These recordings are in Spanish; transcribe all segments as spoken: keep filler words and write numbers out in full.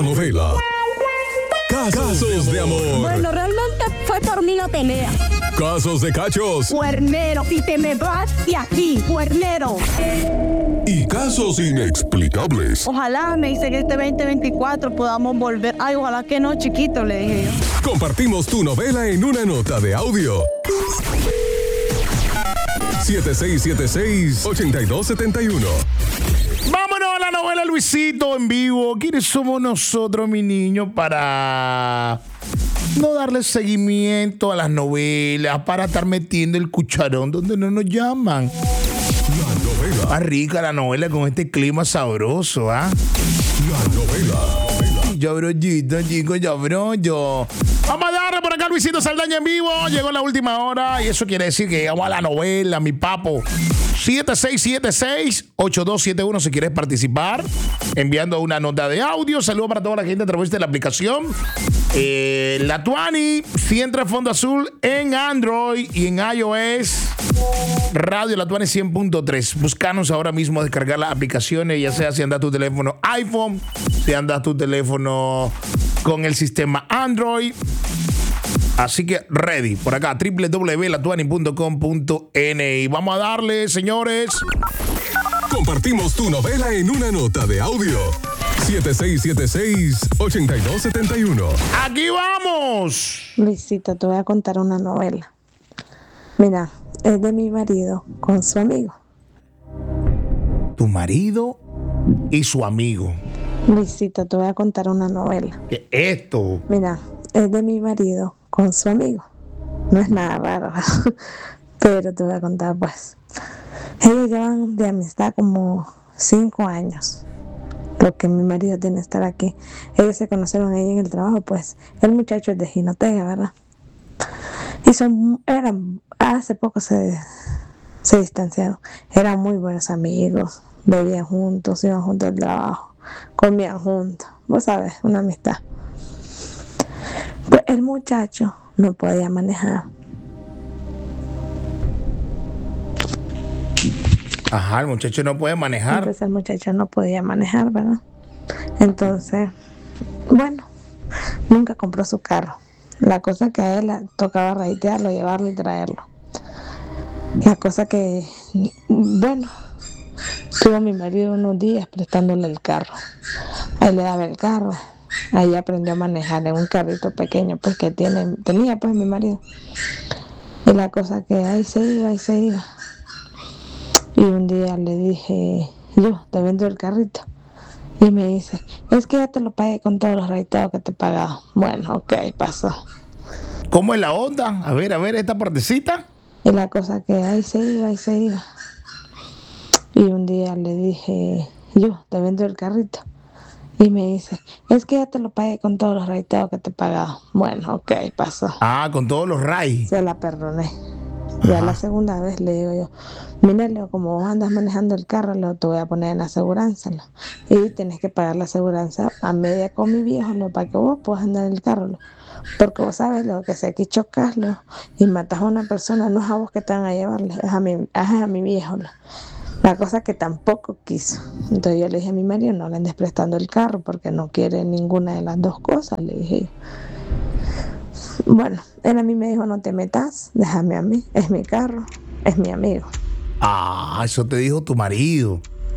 novela Casos de amor. Bueno, realmente fue por mí no tenía. Casos de cachos. Cuernero, y te me vas de aquí, cuernero. Y casos inexplicables. Ojalá, me dice que este veinte veinticuatro podamos volver. Ay, ojalá que no, chiquito, le dije yo. Compartimos tu novela en una nota de audio. siete seis siete seis, ocho dos siete uno. Vámonos a la novela Luisito en vivo. ¿Quiénes somos nosotros, mi niño, para no darle seguimiento a las novelas, para estar metiendo el cucharón donde no nos llaman? La novela. Más rica la novela con este clima sabroso, ¿ah? La novela. Yo brollito, chicos, yo brollo. Vamos a darle por acá Luisito Saldaña en vivo. Llegó la última hora y eso quiere decir que llegamos a la novela, mi papo. siete seis siete seis, ocho dos siete uno si quieres participar, enviando una nota de audio. Saludos para toda la gente a través de la aplicación. Eh, la Tuani, siempre fondo azul en Android y en iOS. Radio La Tuani cien punto tres. Búscanos ahora mismo a descargar las aplicaciones, ya sea si andas tu teléfono iPhone, si andas tu teléfono con el sistema Android. Así que ready, por acá, doble u doble u doble u punto la tuani punto com punto ene. Y vamos a darle, señores. Compartimos tu novela en una nota de audio. siete seis siete seis, ocho dos siete uno. ¡Aquí vamos! Luisito, te voy a contar una novela. Mira, es de mi marido con su amigo. Tu marido y su amigo. Luisito, te voy a contar una novela. ¿Qué es esto? Mira, es de mi marido con su amigo. No es nada raro, pero te voy a contar pues. Ellos llevan de amistad como cinco años. Lo que mi marido tiene que estar aquí. Ellos se conocieron ahí en el trabajo, pues. El muchacho es de Jinotega, ¿verdad? Y son, eran, hace poco se, se distanciaron. Eran muy buenos amigos. Bebían juntos, iban juntos al trabajo. Comían juntos. Vos sabes, una amistad. Pues el muchacho no podía manejar. Ajá, el muchacho no puede manejar. Entonces el muchacho no podía manejar, ¿verdad? Entonces, bueno, nunca compró su carro. La cosa que a él le tocaba raitearlo, llevarlo y traerlo. La cosa que, bueno, tuvo mi marido unos días prestándole el carro. Ahí le daba el carro. Ahí aprendió a manejar en un carrito pequeño pues que tiene, tenía pues mi marido. Y la cosa que ahí se iba, ahí se iba. Y un día le dije, yo te vendo el carrito. Y me dice, es que ya te lo pagué con todos los raiteos que te he pagado. Bueno, ok, pasó. ¿Cómo es la onda? A ver, a ver, esta partecita. Y la cosa que ahí se iba, ahí se iba. Y un día le dije, yo te vendo el carrito. Y me dice, es que ya te lo pagué con todos los raiteos que te he pagado. Bueno, ok, pasó. Ah, con todos los ray. Se la perdoné. Ya la segunda vez le digo yo, mira, Leo, como vos andas manejando el carro, Leo, te voy a poner en la aseguranza, Leo. Y tenés que pagar la aseguranza a media con mi viejo, Leo, para que vos puedas andar en el carro, Leo. Porque vos sabes, Leo, que si aquí chocas, Leo, y matas a una persona, no es a vos que te van a llevar, Leo, es a mi, es a mi viejo, Leo. La cosa que tampoco quiso. Entonces yo le dije a mi marido, no le andes prestando el carro porque no quiere ninguna de las dos cosas, le dije yo. Bueno, él a mí me dijo, no te metas, déjame a mí, es mi carro, es mi amigo. Ah, eso te dijo tu marido.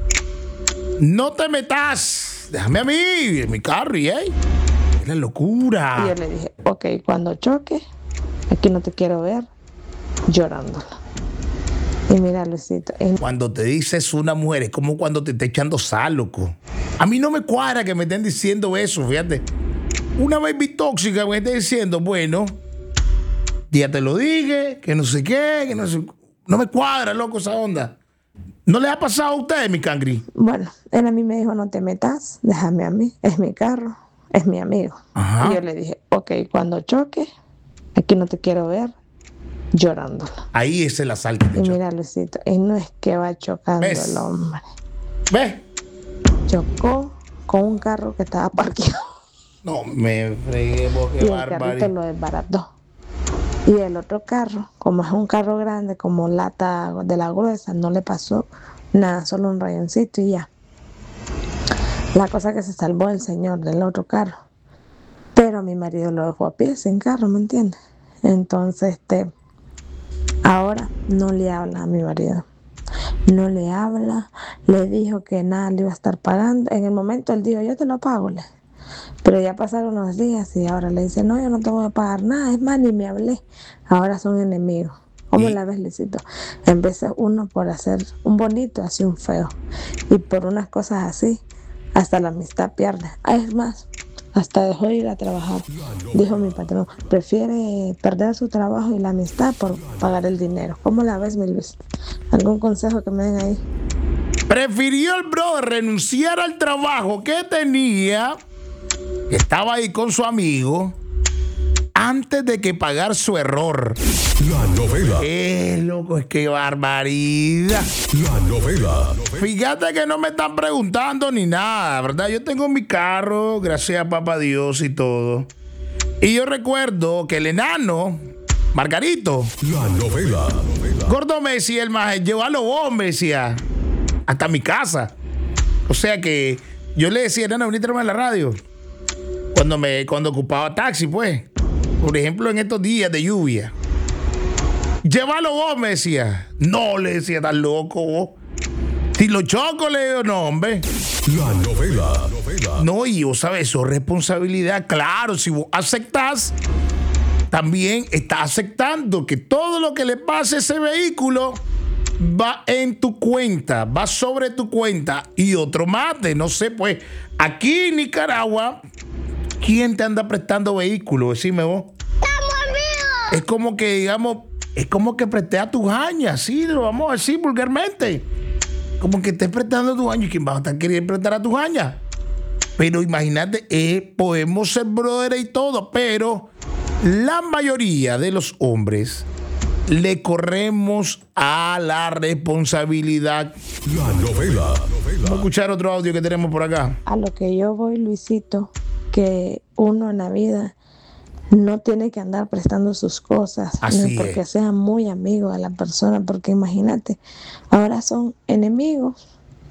No te metas, déjame a mí, es mi carro, y hey, es la locura. Y yo le dije, ok, cuando choque, aquí no te quiero ver llorándola. Y mira, Luisito, en... cuando te dices una mujer, es como cuando te está echando sal, loco. A mí no me cuadra que me estén diciendo eso, fíjate. Una baby tóxica me está diciendo, bueno, ya te lo dije, que no sé qué, que no sé. No me cuadra, loco, esa onda. ¿No le ha pasado a usted, mi cangri? Bueno, él a mí me dijo, no te metas, déjame a mí, es mi carro, es mi amigo. Ajá. Y yo le dije, ok, cuando choque, aquí no te quiero ver llorándola. Ahí es el asalto. Y mira, Luisito, y no es que va chocando ¿Ves? el hombre. ¿Ves? Chocó con un carro que estaba parqueado. No me fregué, vos, Y qué el bárbaro. carrito lo desbarató. Y el otro carro, como es un carro grande, como lata de la gruesa, no le pasó nada, solo un rayoncito y ya. La cosa que se salvó el señor del otro carro. Pero mi marido lo dejó a pie, sin carro, ¿me entiendes? Entonces, este, ahora no le habla a mi marido. No le habla, le dijo que nada le iba a estar pagando. En el momento él dijo, yo te lo pago. Le. Pero ya pasaron unos días y ahora le dice, no, yo no te voy a pagar nada. Es más, ni me hablé. Ahora son enemigos. ¿Cómo la ves, Luisito? En vez de uno por hacer un bonito, hace un feo. Y por unas cosas así, hasta la amistad pierde. Ah, es más, hasta dejó de ir a trabajar. Dijo mi patrón, prefiere perder su trabajo y la amistad por pagar el dinero. ¿Cómo la ves, mi Luis? ¿Algún consejo que me den ahí? Prefirió el brother renunciar al trabajo que tenía, que estaba ahí con su amigo, antes de que pagar su error. La novela. ¡Eh, loco! Es que barbaridad. La novela. Fíjate que no me están preguntando ni nada, ¿verdad? Yo tengo mi carro, gracias a papá Dios y todo. Y yo recuerdo que el enano, Margarito, La novela. Gordo me decía, el maje, llévalo vos, me decía, hasta mi casa. O sea que yo le decía, enano, vení a traerme a la radio. Cuando, me, cuando ocupaba taxi, pues. Por ejemplo, en estos días de lluvia. Llévalo vos, me decía. No, le decía, estás loco vos. Si lo choco, le digo, no, hombre. La novela. No, y vos sabes, eso es responsabilidad. Claro, si vos aceptás, también estás aceptando que todo lo que le pase a ese vehículo va en tu cuenta, va sobre tu cuenta. Y otro mate, no sé, pues, aquí en Nicaragua, ¿quién te anda prestando vehículos? Decime vos. ¡Estamos amigos! Es como que, digamos, es como que presté a tus añas, sí, lo vamos a decir vulgarmente. Como que estés prestando a tus años. ¿Quién va a estar queriendo prestar a tus años? Pero imagínate, eh, podemos ser brother y todo, pero la mayoría de los hombres le corremos a la responsabilidad. La novela. Vamos a escuchar otro audio que tenemos por acá. A lo que yo voy, Luisito, que uno en la vida no tiene que andar prestando sus cosas, Así ni porque es. sea muy amigo de la persona, porque imagínate, ahora son enemigos.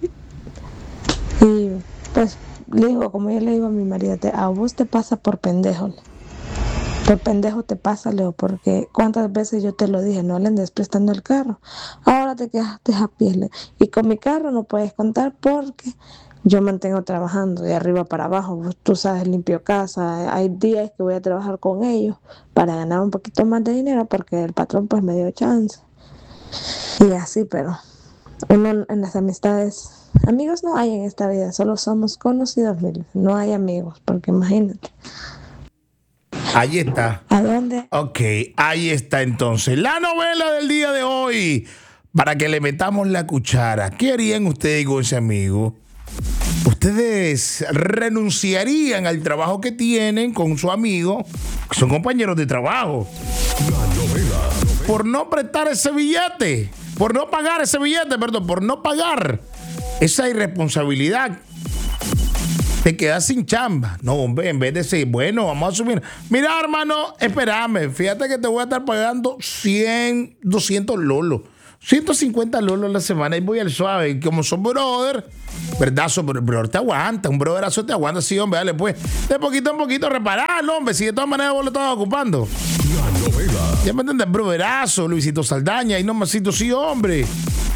Y pues le digo, como yo le digo a mi marido, te- a vos te pasa por pendejo. le. Por pendejo te pasa, Leo, porque cuántas veces yo te lo dije, no le andes prestando el carro. Ahora te quedaste a pie. le. Y con mi carro no puedes contar porque yo mantengo trabajando de arriba para abajo. Vos- Tú sabes, limpio casa. Hay días que voy a trabajar con ellos para ganar un poquito más de dinero porque el patrón pues me dio chance. Y así, pero uno en las amistades, amigos no hay en esta vida, solo somos conocidos, mil. No hay amigos, porque imagínate. Ahí está. ¿A dónde? Ok, ahí está entonces la novela del día de hoy. Para que le metamos la cuchara. ¿Qué harían ustedes con ese amigo? ¿Ustedes renunciarían al trabajo que tienen con su amigo? Que son compañeros de trabajo. La novela. Por no prestar ese billete. Por no pagar ese billete, perdón. Por no pagar esa irresponsabilidad. Te quedas sin chamba. No, hombre, en vez de decir, bueno, vamos a subir. Mira, hermano, espérame. Fíjate que te voy a estar pagando cien, doscientos lolos. ciento cincuenta lolos a la semana y voy al suave. Y como son brother, ¿verdad? So, pero el brother te aguanta. Un brotherazo te aguanta. Sí, hombre, dale pues. De poquito en poquito repararlo, hombre. Si de todas maneras vos lo estabas ocupando. La novela. Ya me entiendes, brotherazo, Luisito Saldaña. Y no masito, sí, hombre.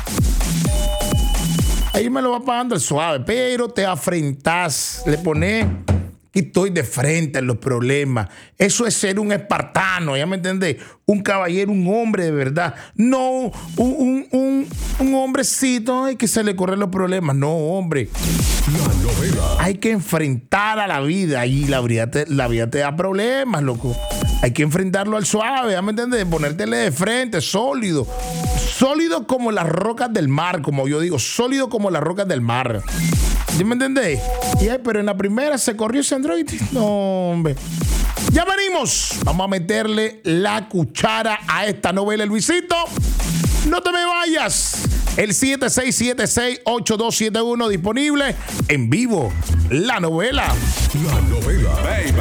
Ahí me lo va pagando el suave, pero te afrentás, le pones que estoy de frente a los problemas. Eso es ser un espartano, ¿ya me entendés? Un caballero, un hombre de verdad. No un, un, un, un hombrecito ay, que se le corren los problemas. No, hombre. La novela. Hay que enfrentar a la vida y la vida te, la vida te da problemas, loco. Hay que enfrentarlo al suave, ¿ya me entiendes? Ponértele de frente, sólido. Sólido como las rocas del mar, como yo digo, sólido como las rocas del mar. ¿Sí me entendés? Y ay, pero en la primera se corrió ese Android. No, hombre. Ya venimos. Vamos a meterle la cuchara a esta novela, Luisito. No te me vayas. El siete seis siete seis, ocho dos siete uno disponible en vivo. La novela. La novela.